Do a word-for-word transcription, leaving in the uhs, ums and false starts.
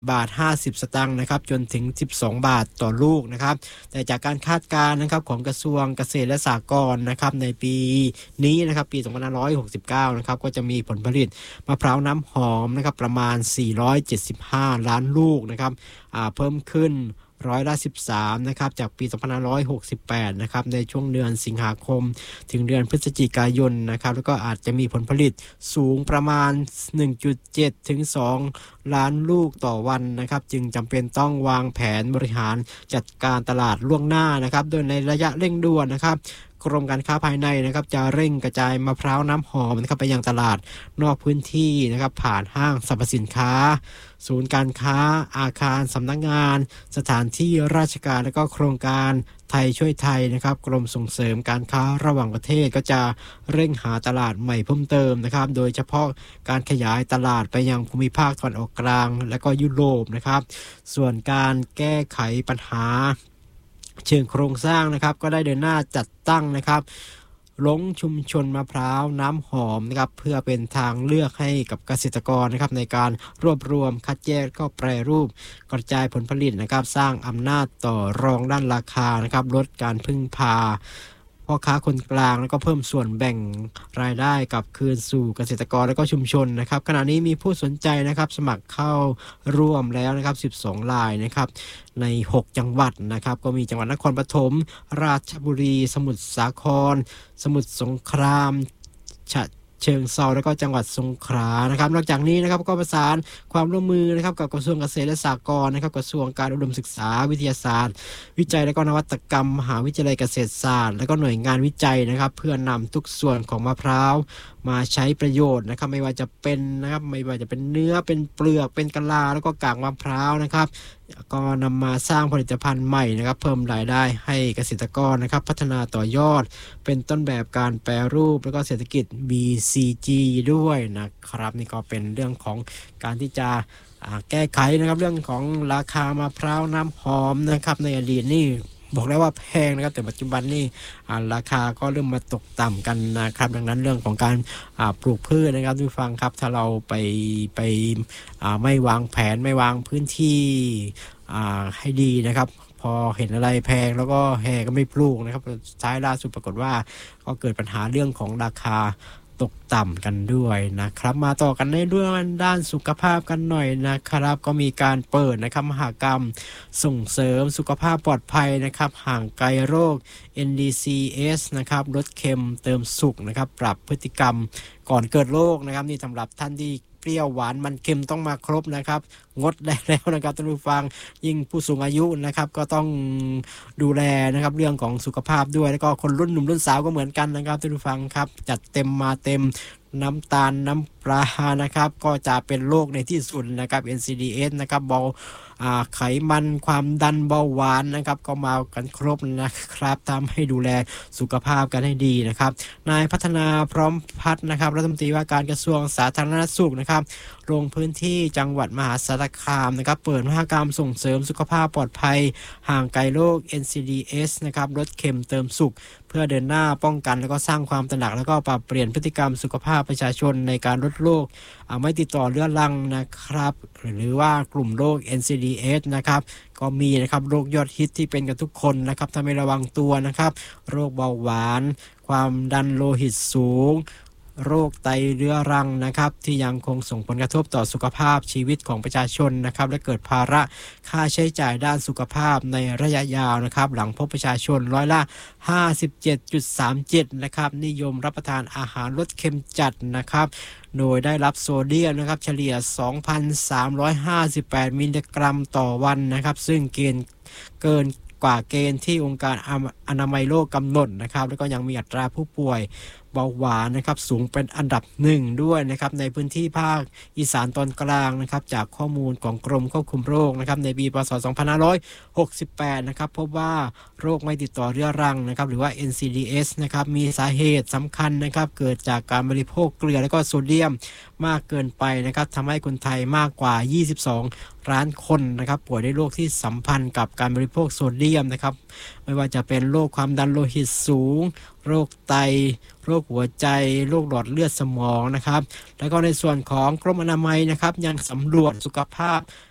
บาทห้าสิบสตางค์นะครับจนถึงสิบสองบาทต่อลูกนะครับแต่จากการคาดการณ์นะครับของกระทรวงเกษตรและสหกรณ์นะครับในปีนี้นะครับปีสองพันห้าร้อยหกสิบเก้านะครับก็จะมีผลผลิตมะพร้าวน้ำหอมนะครับประมาณสี่ร้อยเจ็ดสิบห้าล้านลูกนะครับอ่าเพิ่มขึ้นร้อยละสิบสามนะครับจากปีสองพันห้าร้อยหกสิบแปดนะครับในช่วงเดือนสิงหาคมถึงเดือนพฤศจิกายนนะครับแล้วก็อาจจะมีผลผลิตสูงประมาณ หนึ่งจุดเจ็ด ถึง สอง ล้านลูกต่อวันนะครับจึงจำเป็นต้องวางแผนบริหารจัดการตลาดล่วงหน้านะครับโดยในระยะเร่งด่วนนะครับกรมการค้าภายในนะครับจะเร่งกระจายมะพร้าวน้ำหอมนะครับไปยังตลาดนอกพื้นที่นะครับผ่านห้างสรรพสินค้าศูนย์การค้าอาคารสำนักงานสถานที่ราชการและก็โครงการไทยช่วยไทยนะครับกรมส่งเสริมการค้าระหว่างประเทศก็จะเร่งหาตลาดใหม่เพิ่มเติมนะครับโดยเฉพาะการขยายตลาดไปยังภูมิภาคตะวันออกกลางและก็ยุโรปนะครับส่วนการแก้ไขปัญหาเชิงโครงสร้างนะครับก็ได้เดินหน้าจัดตั้งนะครับลงชุมชนมะพร้าวน้ำหอมนะครับเพื่อเป็นทางเลือกให้กับเกษตรกรนะครับในการรวบรวมคัดแยกก็แปรรูปกระจายผลผลิตนะครับสร้างอำนาจต่อรองด้านราคานะครับลดการพึ่งพาพ่อค้าคนกลางแล้วก็เพิ่มส่วนแบ่งรายได้กับคืนสู่เกษตรกรและก็ชุมชนนะครับขณะนี้มีผู้สนใจนะครับสมัครเข้าร่วมแล้วนะครับสิบสองรายนะครับในหกจังหวัดนะครับก็มีจังหวัดนครปฐมราชบุรีสมุทรสาครสมุทรสงครามฉะเชิงเทราแล้วก็จังหวัดสงขลานะครับนอกจากนี้นะครับก็ประสานความร่วมมือนะครับกับกระทรวงเกษตรและสหกรณ์นะครับกระทรวงการอุดมศึกษาวิทยาศาสตร์วิจัยและก็นวัตกรรมมหาวิทยาลัยเกษตรศาสตร์และก็หน่วยงานวิจัยนะครับเพื่อนำทุกส่วนของมะพร้าวมาใช้ประโยชน์นะครับไม่ว่าจะเป็นนะครับไม่ว่าจะเป็นเนื้อเป็นเปลือกเป็นกะลาแล้วก็กากมะพร้าวนะครับก็นำมาสร้างผลิตภัณฑ์ใหม่นะครับเพิ่มรายได้ให้เกษตรกรนะครับพัฒนาต่อยอดเป็นต้นแบบการแปรรูปแล้วก็เศรษฐกิจ บี ซี จี ด้วยนะครับนี่ก็เป็นเรื่องของการที่จะแก้ไขนะครับเรื่องของราคามะพร้าวน้ำหอมนะครับในอดีตนี่บอกได้ว่าแพงนะครับแต่ปัจจุบันนี่ราคาก็เริ่มมาตกต่ำกันนะครับดังนั้นเรื่องของการปลูกพืชนะครับทุกฟังครับถ้าเราไปไปไม่วางแผนไม่วางพื้นที่ให้ดีนะครับพอเห็นอะไรแพงแล้วก็แห่ก็ไม่ปลูกนะครับท้ายล่าสุดปรากฏว่าก็เกิดปัญหาเรื่องของราคาตกต่ำกันด้วยนะครับมาต่อกันในเรื่องด้านสุขภาพกันหน่อยนะครับก็มีการเปิดนะครับมหกรรมส่งเสริมสุขภาพปลอดภัยนะครับห่างไกลโรค เอ็น ดี ซี เอส นะครับลดเค็มเติมสุขนะครับปรับพฤติกรรมก่อนเกิดโรคนะครับนี่สำหรับท่านที่เปรี้ยวหวานมันเค็มต้องมาครบนะครับงดได้แล้วนะครับท่านผู้ฟังยิ่งผู้สูงอายุนะครับก็ต้องดูแลนะครับเรื่องของสุขภาพด้วยแล้วก็คนรุ่นหนุ่มรุ่นสาวก็เหมือนกันนะครับท่านผู้ฟังครับจัดเต็มมาเต็มน้ำตาลน้ำปลานะครับก็จะเป็นโรคในที่สุดนะครับ เอ็น ซี ดี เอส นะครับเบาไขมันความดันเบาหวานนะครับก็มากันครบนะครับทำให้ดูแลสุขภาพกันให้ดีนะครับนายพัฒนาพร้อมพัฒน์นะครับรัฐมนตรีว่าการกระทรวงสาธารณสุขนะครับลงพื้นที่จังหวัดมหาสารคามนะครับเปิดมหกรรมส่งเสริมสุขภาพปลอดภัยห่างไกลโรค เอ็น ซี ดี เอส นะครับลดเค็มเติมสุขเพื่อเดินหน้าป้องกันแล้วก็สร้างความตระหนักแล้วก็ปรับเปลี่ยนพฤติกรรมสุขภาพประชาชนในการลดโรคไม่ติดต่อเรื้อรังนะครับหรือว่ากลุ่มโรค เอ็น ซี ดี เอส นะครับก็มีนะครับโรคยอดฮิตที่เป็นกันทุกคนนะครับถ้าไม่ระวังตัวนะครับโรคเบาหวานความดันโลหิตสูงโรคไตเรื้อรังนะครับที่ยังคงส่งผลกระทบต่อสุขภาพชีวิตของประชาชนนะครับและเกิดภาระค่าใช้จ่ายด้านสุขภาพในระยะยาวนะครับหลังพบประชาชนร้อยละ ห้าสิบเจ็ดจุดสามเจ็ด นะครับนิยมรับประทานอาหารลดเค็มจัดนะครับโดยได้รับโซเดียมนะครับเฉลี่ย สองพันสามร้อยห้าสิบแปด มิลลิกรัมต่อวันนะครับซึ่งเกณฑ์เกินกว่าเกณฑ์ที่องค์การอนามัยโลกกำหนดนะครับแล้วก็ยังมีอัตราผู้ป่วยเบาหวานนะครับสูงเป็นอันดับหนึ่งด้วยนะครับในพื้นที่ภาคอีสานตอนกลางนะครับจากข้อมูลของกรมควบคุมโรคนะครับในปีพ.ศ. สองพันห้าร้อยหกสิบแปดนะครับพบว่าโรคไม่ติดต่อเรื้อรังนะครับหรือว่า เอ็น ซี ดี เอส นะครับมีสาเหตุสำคัญนะครับเกิดจากการบริโภคเกลือและก็โซเดียมมากเกินไปนะครับทำให้คนไทยมากกว่ายี่สิบสองล้านคนนะครับป่วยด้วยโรคที่สัมพันธ์กับการบริโภคโซเดียมนะครับไม่ว่าจะเป็นโรคความดันโลหิตสูงโรคไตโรคหัวใจโรคหลอดเลือดสมองนะครับแล้วก็ในส่วนของกรมอนามัยนะครับยังสำรวจสุขภาพ